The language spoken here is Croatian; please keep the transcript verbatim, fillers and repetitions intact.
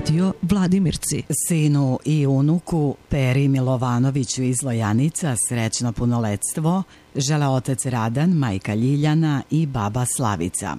Radio Vladimirci. Sinu i unuku Peri Milovanoviću iz Lojanica srećno punoletstvo žele otac Radan, majka Ljiljana i baba Slavica.